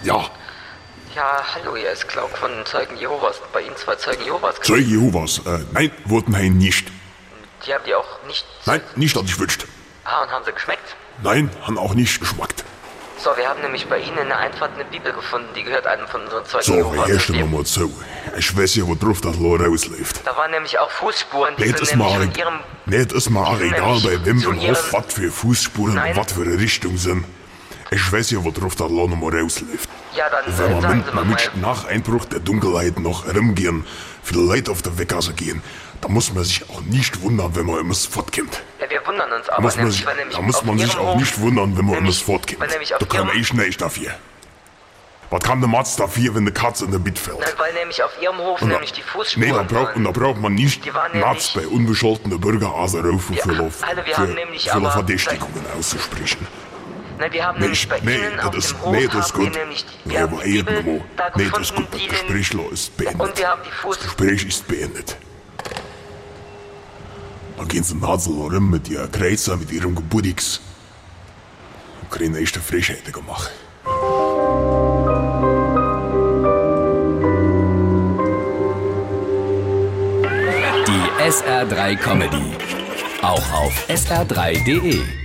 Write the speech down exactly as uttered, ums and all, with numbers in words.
Ja. Ja, hallo, hier ist Klauk von Zeugen Jehovas. Bei Ihnen zwei Zeugen Jehovas. Zeugen Jehovas? Äh, nein, wurden hein nicht. Die haben die auch nicht... Nein, nicht, dass ich wünscht. Ah, und haben sie geschmeckt? Nein, haben auch nicht geschmeckt. So, wir haben nämlich bei Ihnen in der Einfahrt eine Bibel gefunden, die gehört einem von unseren Zeugen So, Jehovas. erst mal zu. Ich weiß ja, wo drauf das Lohr rausläuft. Da waren nämlich auch Fußspuren, die Nicht sind ist nämlich mal, von Ihrem... nicht ist mal auch egal, bei wem zu im ihrem- Hof was für Fußspuren Nein. und was für eine Richtung sind. Ich weiß ja, wo drauf das Lohr nochmal rausläuft. Ja, dann Und wenn äh, man sagen mit, Sie mal man mal. mit nach Einbruch der Dunkelheit noch rumgehen, viele Leute auf der Weggasse gehen, da muss man sich auch nicht wundern, wenn man immer fortkommt. Ja, wir wundern uns Da aber muss man nämlich, sich, weil nämlich da muss auf man sich Ihrem auch Hof- nicht wundern, wenn man immer nämlich- fortkommt. weil nämlich auf Da kann Ihrem- ich nicht dafür. Was kann der Matz dafür, wenn der Katze in der Bett fällt? Nein, weil nämlich auf Ihrem Hof Und da- nämlich die Fußspuren Nee, da braucht, und da waren. braucht man nicht Die waren Natz nämlich- bei unbescholtenen Bürger anzurufen, Ja, für, Alter, wir für, haben nämlich für aber- Verdächtigungen auszusprechen. Nein, wir haben Nee, nämlich ich, bei nee, Ihnen auf das ist, dem Hof nee, das ist haben wir gut. nämlich die, Nee, wir haben aber die Bibel eben, da nee, gefunden, das ist gut. Das die Gespräch den, ist beendet. und wir haben die Fuß... Das Gespräch ist beendet. Da gehen sie Nadel rum mit ihren Kreuzer, mit ihrem Geburtstags. Und kriegen echte Frechheiten gemacht. Die S R drei Comedy. Auch auf S R drei punkt de.